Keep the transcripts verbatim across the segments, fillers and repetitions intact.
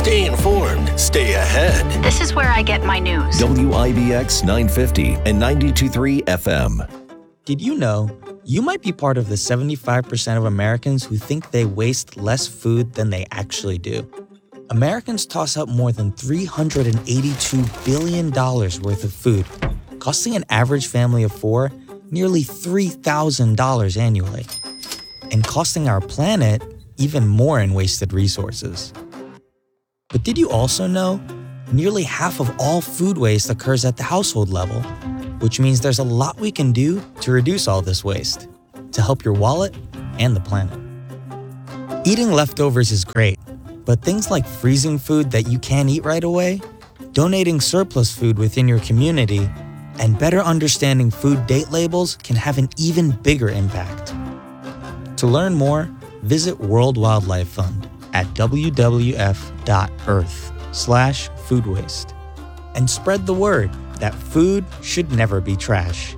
Stay informed. Stay ahead. This is where I get my news. W I B X nine fifty and ninety-two point three F M. Did you know you might be part of the seventy-five percent of Americans who think they waste less food than they actually do? Americans toss out more than three hundred eighty-two billion dollars worth of food, costing an average family of four nearly three thousand dollars annually, and costing our planet even more in wasted resources. But did you also know nearly half of all food waste occurs at the household level, which means there's a lot we can do to reduce all this waste, to help your wallet and the planet. Eating leftovers is great, but things like freezing food that you can't eat right away, donating surplus food within your community, and better understanding food date labels can have an even bigger impact. To learn more, visit World Wildlife Fund at w w f dot earth slash food waste and spread the word that food should never be trash.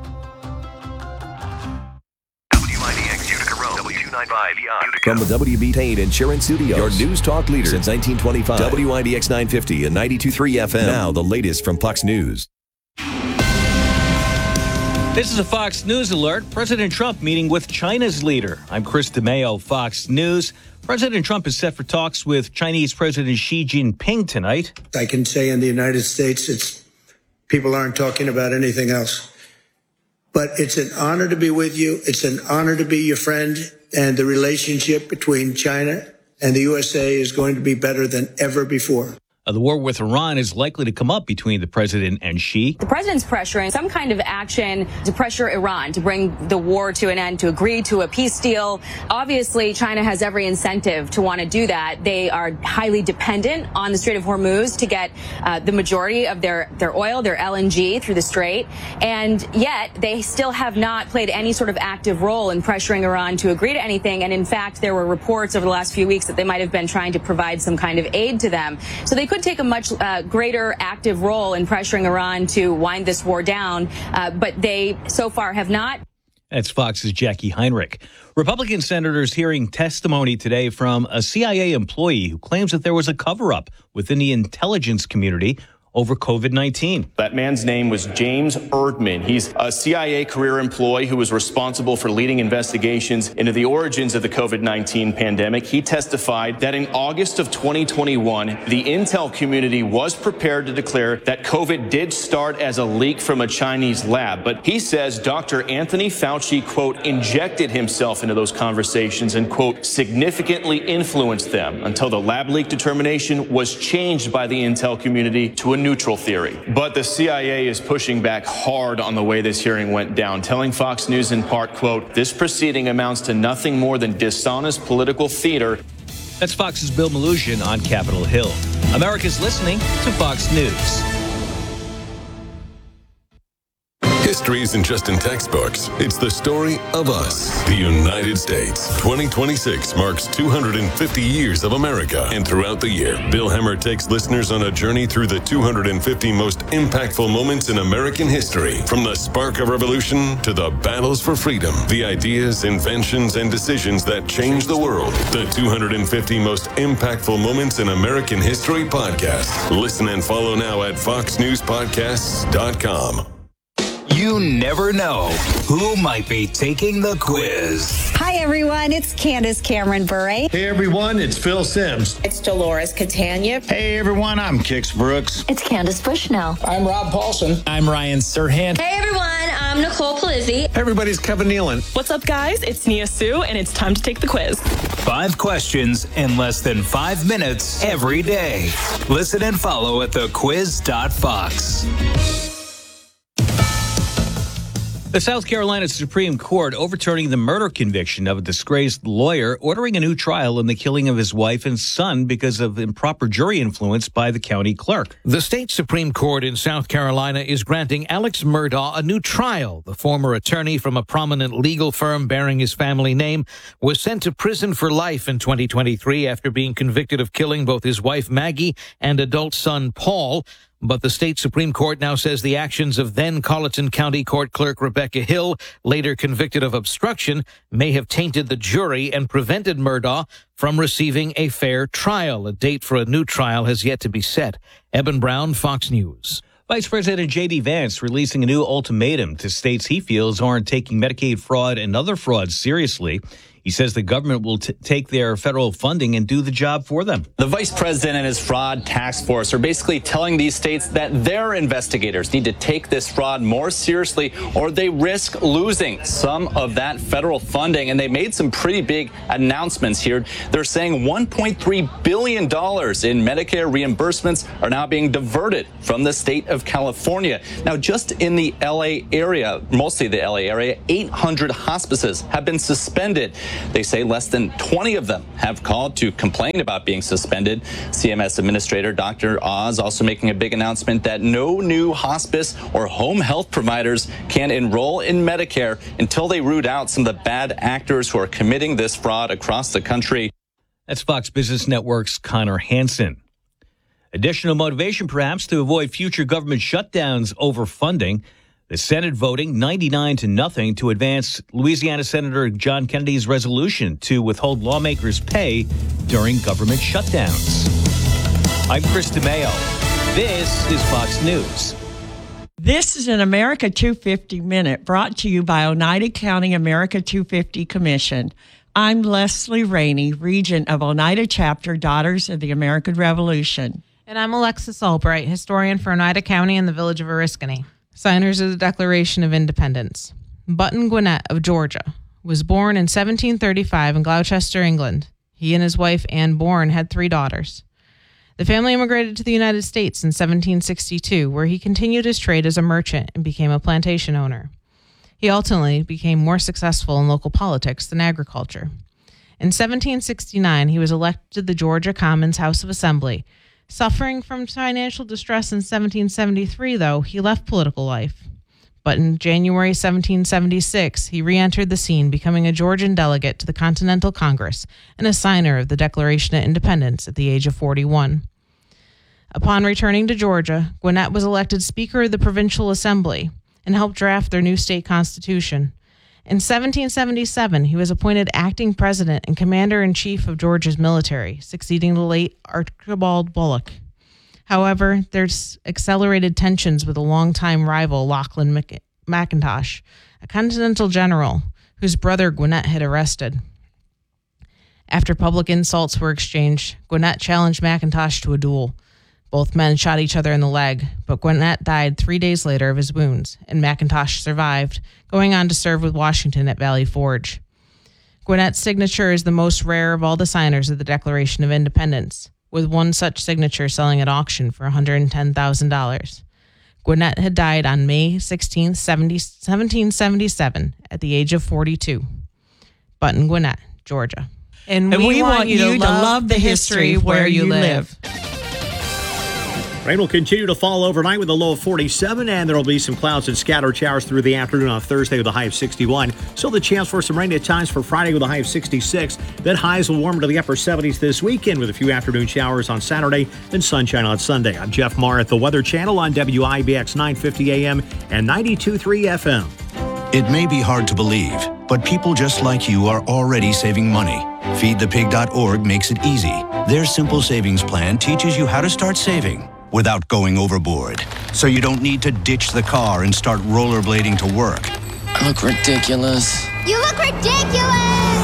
W I D X Utica Road, W two ninety-five Utica. From the W B Tate Insurance Studios, your news talk leader since nineteen twenty-five. W I D X nine fifty and ninety-two point three F M. Now the latest from Fox News. This is a Fox News alert. President Trump meeting with China's leader. I'm Chris DeMayo, Fox News. President Trump is set for talks with Chinese President Xi Jinping tonight. I can say in the United States, it's people aren't talking about anything else. But it's an honor to be with you. It's an honor to be your friend. And the relationship between China and the U S A is going to be better than ever before. Uh, the war with Iran is likely to come up between the president and Xi. The president's pressuring some kind of action to pressure Iran to bring the war to an end, to agree to a peace deal. Obviously, China has every incentive to want to do that. They are highly dependent on the Strait of Hormuz to get uh, the majority of their, their oil, their L N G through the Strait. And yet they still have not played any sort of active role in pressuring Iran to agree to anything. And in fact, there were reports over the last few weeks that they might have been trying to provide some kind of aid to them. So they could take a much uh, greater active role in pressuring Iran to wind this war down, uh, but they so far have not. That's Fox's Jackie Heinrich. Republican senators hearing testimony today from a C I A employee who claims that there was a cover-up within the intelligence community over COVID nineteen. That man's name was James Erdman. He's a C I A career employee who was responsible for leading investigations into the origins of the COVID nineteen pandemic. He testified that in August of twenty twenty-one, the intel community was prepared to declare that COVID did start as a leak from a Chinese lab. But he says Doctor Anthony Fauci, quote, injected himself into those conversations and, quote, significantly influenced them until the lab leak determination was changed by the intel community to a neutral theory. But the C I A is pushing back hard on the way this hearing went down, telling Fox News in part, quote, this proceeding amounts to nothing more than dishonest political theater. That's Fox's Bill Malugin on Capitol Hill. America's listening to Fox News. History isn't just in textbooks. It's the story of us, the United States. twenty twenty-six marks two hundred fifty years of America. And throughout the year, Bill Hemmer takes listeners on a journey through the two hundred fifty most impactful moments in American history. From the spark of revolution to the battles for freedom, the ideas, inventions, and decisions that changed the world. The two hundred fifty most impactful moments in American history podcast. Listen and follow now at fox news podcasts dot com. You never know who might be taking the quiz. Hi, everyone. It's Candace Cameron Bure. Hey, everyone. It's Phil Sims. It's Dolores Catania. Hey, everyone. I'm Kix Brooks. It's Candace Bushnell. I'm Rob Paulson. I'm Ryan Serhant. Hey, everyone. I'm Nicole Palizzi. Everybody's Kevin Nealon. What's up, guys? It's Nia Sue, and it's time to take the quiz. Five questions in less than five minutes every day. Listen and follow at the quiz dot fox. The South Carolina Supreme Court overturning the murder conviction of a disgraced lawyer, ordering a new trial in the killing of his wife and son because of improper jury influence by the county clerk. The state Supreme Court in South Carolina is granting Alex Murdaugh a new trial. The former attorney from a prominent legal firm bearing his family name was sent to prison for life in twenty twenty-three after being convicted of killing both his wife Maggie and adult son Paul. But the state Supreme Court now says the actions of then Colleton County Court Clerk Rebecca Hill, later convicted of obstruction, may have tainted the jury and prevented Murdaugh from receiving a fair trial. A date for a new trial has yet to be set. Eben Brown, Fox News. Vice President J D. Vance releasing a new ultimatum to states he feels aren't taking Medicaid fraud and other frauds seriously. He says the government will t- take their federal funding and do the job for them. The vice president and his fraud task force are basically telling these states that their investigators need to take this fraud more seriously or they risk losing some of that federal funding. And they made some pretty big announcements here. They're saying one point three billion dollars in Medicare reimbursements are now being diverted from the state of California. Now, just in the L A area, mostly the L A area, eight hundred hospices have been suspended. They say less than twenty of them have called to complain about being suspended. C M S Administrator Doctor Oz also making a big announcement that no new hospice or home health providers can enroll in Medicare until they root out some of the bad actors who are committing this fraud across the country. That's Fox Business Network's Connor Hansen. Additional motivation, perhaps, to avoid future government shutdowns over funding. The Senate voting ninety-nine to nothing to advance Louisiana Senator John Kennedy's resolution to withhold lawmakers' pay during government shutdowns. I'm Chris DeMeo. This is Fox News. This is an America two fifty Minute brought to you by Oneida County America two fifty Commission. I'm Leslie Rainey, Regent of Oneida Chapter Daughters of the American Revolution. And I'm Alexis Albright, historian for Oneida County and the village of Oriskany. Signers of the Declaration of Independence. Button Gwinnett of Georgia was born in seventeen thirty-five in Gloucester, England. He and his wife, Anne Bourne, had three daughters. The family immigrated to the United States in seventeen sixty-two, where he continued his trade as a merchant and became a plantation owner. He ultimately became more successful in local politics than agriculture. In seventeen sixty-nine, he was elected to the Georgia Commons House of Assembly. Suffering from financial distress in seventeen seventy-three, though, he left political life. But in January seventeen seventy-six, he re-entered the scene, becoming a Georgian delegate to the Continental Congress and a signer of the Declaration of Independence at the age of forty-one. Upon returning to Georgia, Gwinnett was elected Speaker of the Provincial Assembly and helped draft their new state constitution. In seventeen seventy-seven, he was appointed acting president and commander-in-chief of Georgia's military, succeeding the late Archibald Bullock. However, there's accelerated tensions with a longtime rival, Lachlan McIntosh, a Continental general whose brother Gwinnett had arrested. After public insults were exchanged, Gwinnett challenged McIntosh to a duel. Both men shot each other in the leg, but Gwinnett died three days later of his wounds, and McIntosh survived, going on to serve with Washington at Valley Forge. Gwinnett's signature is the most rare of all the signers of the Declaration of Independence, with one such signature selling at auction for one hundred ten thousand dollars. Gwinnett had died on May sixteenth, seventeen seventy-seven, at the age of forty-two. Button Gwinnett, Georgia. And, and we, we want, want you to love, love the history where you live. Rain will continue to fall overnight with a low of forty-seven, and there will be some clouds and scattered showers through the afternoon on Thursday with a high of sixty-one. Still the chance for some rain at times for Friday with a high of sixty-six. Then highs will warm to the upper seventies this weekend with a few afternoon showers on Saturday and sunshine on Sunday. I'm Jeff Marr at the Weather Channel on W I B X nine fifty A M and ninety-two point three F M. It may be hard to believe, but people just like you are already saving money. feed the pig dot org makes it easy. Their simple savings plan teaches you how to start saving without going overboard. So you don't need to ditch the car and start rollerblading to work. I look ridiculous. You look ridiculous!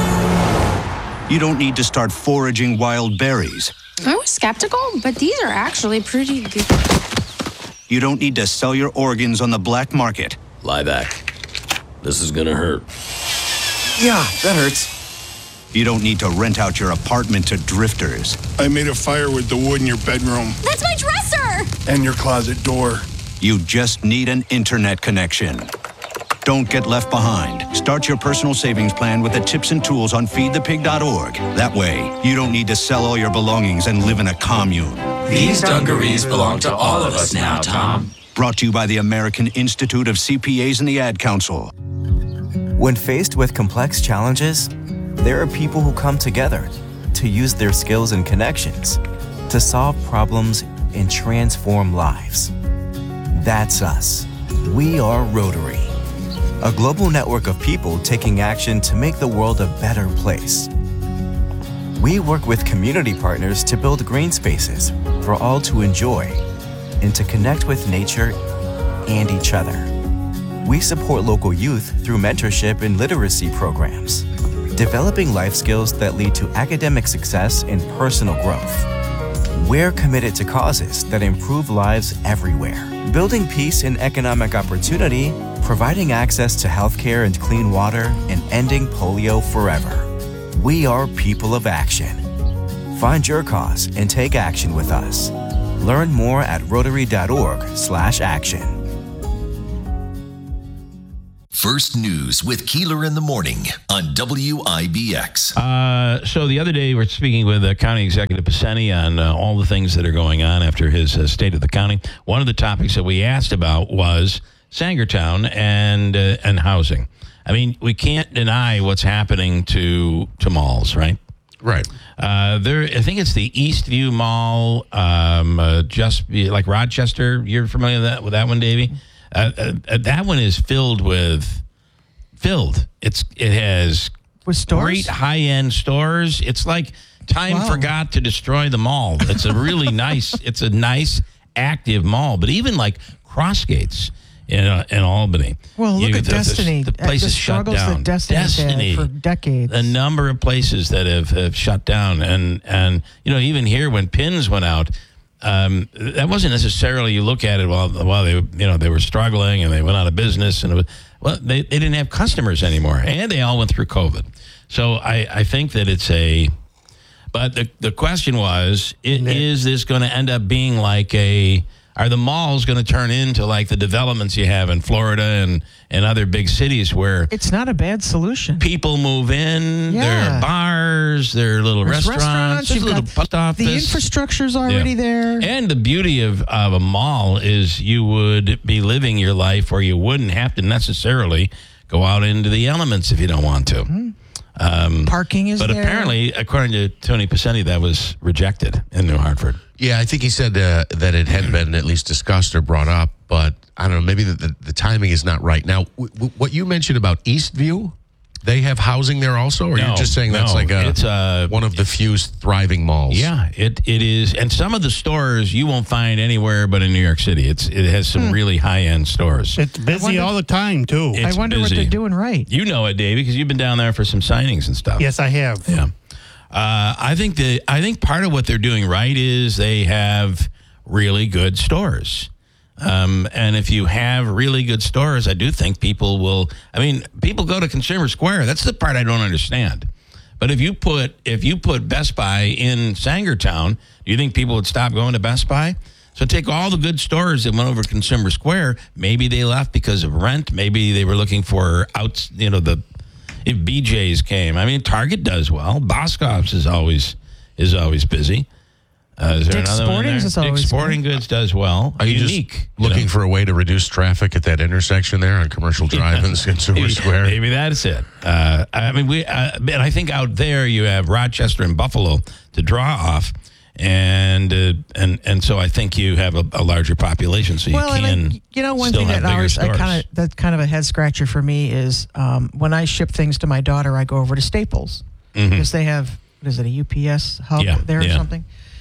You don't need to start foraging wild berries. I was skeptical, but these are actually pretty good. You don't need to sell your organs on the black market. Lie back. This is gonna hurt. Yeah, that hurts. You don't need to rent out your apartment to drifters. I made a fire with the wood in your bedroom. That's my dresser! And your closet door. You just need an internet connection. Don't get left behind. Start your personal savings plan with the tips and tools on feed the pig dot org. That way, you don't need to sell all your belongings and live in a commune. These dungarees belong to all of us now, Tom. Brought to you by the American Institute of C P As and the Ad Council. When faced with complex challenges, there are people who come together to use their skills and connections to solve problems and transform lives. That's us. We are Rotary, a global network of people taking action to make the world a better place. We work with community partners to build green spaces for all to enjoy and to connect with nature and each other. We support local youth through mentorship and literacy programs, developing life skills that lead to academic success and personal growth. We're committed to causes that improve lives everywhere, building peace and economic opportunity, providing access to healthcare and clean water, and ending polio forever. We are people of action. Find your cause and take action with us. Learn more at rotary.org slash action. First News with Keeler in the Morning on W I B X. Uh, so the other day, we're speaking with uh, County Executive Pacini on uh, all the things that are going on after his uh, State of the County. One of the topics that we asked about was Sangertown and uh, and housing. I mean, we can't deny what's happening to to malls, right? Right. Uh, there, I think it's the Eastview Mall, um, uh, just be, like Rochester. You're familiar with that, with that one, Davey? Uh, uh, that one is filled with filled. It's it has with stores? Great high end stores. It's like time Wow. forgot to destroy the mall. It's a really nice. It's a nice active mall. But even like Crossgates in uh, in Albany. Well, look you, at the, Destiny. The, the Uh, place the is shut struggles down. that Destiny, Destiny had for decades. The number of places that have, have shut down, and and you know even here when Pins went out. Um, that wasn't necessarily, you look at it while while they you know they were struggling and they went out of business, and it was, well they, they didn't have customers anymore, and they all went through COVID. So I, I think that it's a, but the the question was, it, is this going to end up being like a, are the malls going to turn into like the developments you have in Florida and, and other big cities where It's not a bad solution. people move in, Yeah. there are bars, there are little There's restaurants, restaurants, there's a you've little got post office. The infrastructure's already Yeah. there. And the beauty of, of a mall is you would be living your life where you wouldn't have to necessarily go out into the elements if you don't want to. Mm-hmm. Um, Parking is but there. apparently, according to Tony Pacini, that was rejected in New Hartford. Yeah, I think he said uh, that it had been at least discussed or brought up, but I don't know, maybe the, the, the timing is not right. Now, w- w- what you mentioned about Eastview, they have housing there also, or No, you're just saying that's no, like a, it's a- one of the few thriving malls? Yeah, it it is, and some of the stores you won't find anywhere but in New York City. It's it has some Hmm. really high end stores. It's busy wonder- all the time, too. I It's wonder what busy. they're doing right. You know it, Davey, because you've been down there for some signings and stuff. Yes, I have. Yeah. Uh, I think the I think part of what they're doing right is they have really good stores. Um, and if you have really good stores, I do think people will. I mean, people go to Consumer Square. That's the part I don't understand. But if you put if you put Best Buy in Sangertown, do you think people would stop going to Best Buy? So take all the good stores that went over to Consumer Square. Maybe they left because of rent. Maybe they were looking for outs. You know, the if B J's came. I mean, Target does well. Boscov's is always is always busy. Uh, is there Dick's another one Sporting's there? is always Dick's Sporting Goods does well. Are you Unique. just looking you know? for a way to reduce traffic at that intersection there on Commercial Drive and Consumer maybe, Square? Maybe that's it. Uh, I mean, we uh, and I think out there you have Rochester and Buffalo to draw off, and uh, and and so I think you have a, a larger population, so you well, can. and I, you know, one still thing have that bigger always I stores. kind of that's kind of a head scratcher for me is um, when I ship things to my daughter, I go over to Staples Mhm. because they have what is it a U P S hub Yeah, there or yeah. something.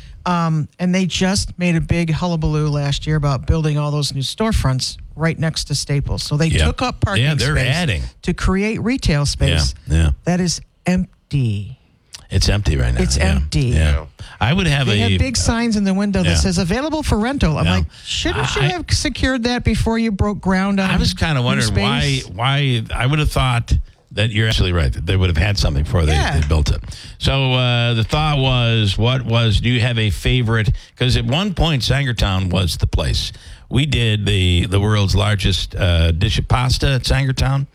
Um, and they just made a big hullabaloo last year about building all those new storefronts right next to Staples. So they Yeah. took up parking Yeah, they're space adding. to create retail space Yeah, yeah. that is empty. It's empty right now. It's yeah, empty. Yeah. I would have They a have big signs in the window that yeah. says available for rental. I'm Yeah. like, shouldn't you I- have secured that before you broke ground on I was kind of new wondering why. space? Why I would have thought that you're actually right. That they would have had something before they, Yeah. they built it. So uh, the thought was, what was? Do you have a favorite? Because at one point, Sangertown was the place. We did the the world's largest uh, dish of pasta at Sangertown.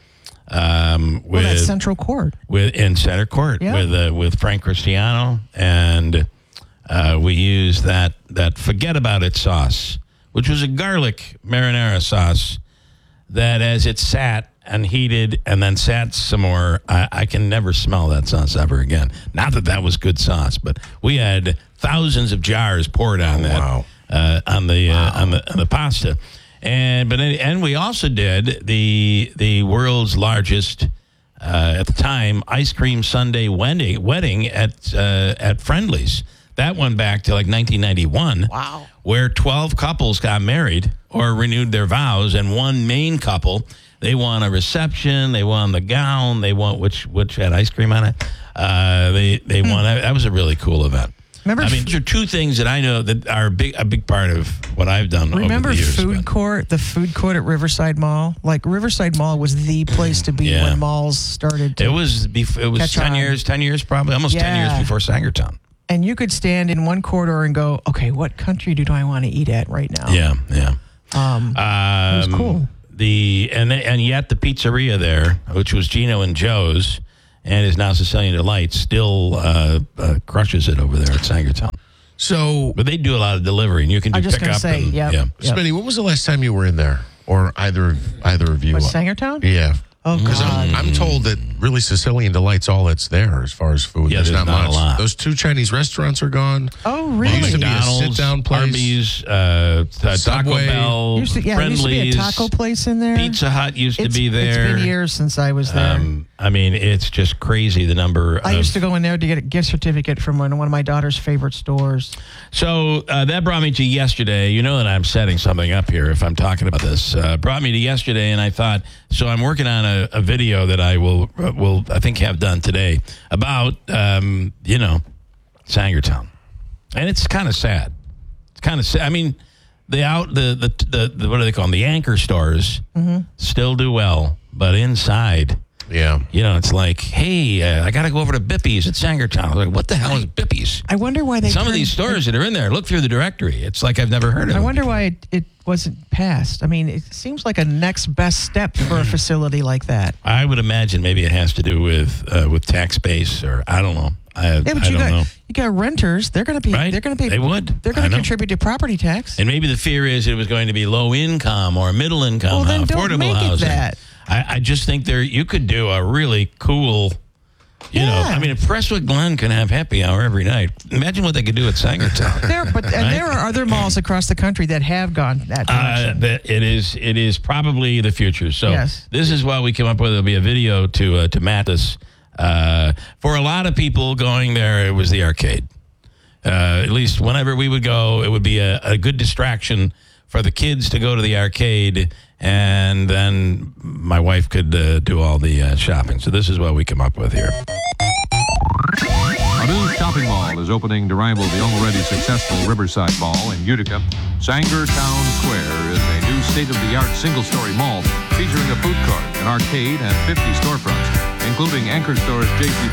Um, Well, with that's Central Court. with in Center Court Yeah. with uh, with Frank Cristiano, and uh, we used that that forget about it sauce, which was a garlic marinara sauce that, as it sat and heated and then sat some more, I, I can never smell that sauce ever again. Not that that was good sauce, but we had thousands of jars poured on Oh, that. wow. uh, on the wow. uh, on the on the pasta. And but and we also did the the world's largest uh, at the time ice cream sundae wedding wedding at uh, at Friendly's. That went back to like nineteen ninety-one. Wow. Where twelve couples got married or renewed their vows, and one main couple, they won a reception, they won the gown, they won which which had ice cream on it. Uh, they they won. That was a really cool event. Remember, I mean, these are two things that I know that are a big, a big part of what I've done remember over the years. food but. court, the food court at Riverside Mall? Like, Riverside Mall was the place to be Yeah. when malls started to It was bef- it was catch ten on. years, ten years probably, almost ten Yeah. years before Sangertown. And you could stand in one corridor and go, okay, what country do I want to eat at right now? Yeah, yeah. Um, Um, it was cool. The and and yet the pizzeria there, which was Gino and Joe's, and is now Sicilian Delight, still uh, uh, crushes it over there at Sangertown. So, but they do a lot of delivery, and you can do I'm just pick gonna up. say, and, yep. yeah. Yep. Smitty, when was the last time you were in there, or either either of you? Was Sangertown? Yeah. Oh, Because I'm, I'm told that really Sicilian Delight's all that's there as far as food. Yeah, there's not, not a much. lot. Those two Chinese restaurants are gone. Oh, There really? used to be a McDonald's, sit-down place. Arby's, uh, Taco Subway. Bell, Used to, yeah, there used to be a Friendly's, taco place in there. Pizza Hut used It's- to be there. It's been years since I was there. Um, I mean, it's just crazy the number. I of, used to go in there to get a gift certificate from one, one of my daughter's favorite stores. So uh, that brought me to yesterday. You know that I'm setting something up here if I'm talking about this. Uh, brought me to yesterday, and I thought, so I'm working on a, a video that I will, uh, will I think, have done today about, um, you know, Sangertown. And it's kind of sad. It's kind of sad. I mean, the out the, the, the, the what do they call them? The anchor stores Mm-hmm. still do well, but inside... Yeah. You know, it's like, hey, uh, I got to go over to Bippy's at Sangertown. I'm like, what the hell is Bippy's? I wonder why they. Some of turned- these stores that are in there, look through the directory. It's like I've never heard of I them. wonder why it, it wasn't passed. I mean, it seems like a next best step for a facility like that. I would imagine maybe it has to do with uh, with tax base or I don't know. I, Yeah, but I you don't got know. you got renters. They're going to be. Right? They're going to be. They would. They're I going to know. contribute to property tax. And maybe the fear is it was going to be low income or middle income, Well, then uh, don't affordable make it housing. that. I, I just think there you could do a really cool. You know, Yeah. I mean, if Prestwick Glen can have happy hour every night, imagine what they could do at Sangertown. There, but and Right? there are other malls across the country that have gone that Uh, direction. that it is it is probably the future. So Yes. this is what we came up with. There'll be a video to uh, to Mathis. Uh, for a lot of people going there, it was the arcade. Uh, at least whenever we would go, it would be a, a good distraction for the kids to go to the arcade, and then my wife could uh, do all the uh, shopping. So this is what we come up with here. A new shopping mall is opening to rival the already successful Riverside Mall in Utica. Sanger Town Square is a new state-of-the-art single-story mall featuring a food court, an arcade, and fifty storefronts, including anchor stores J C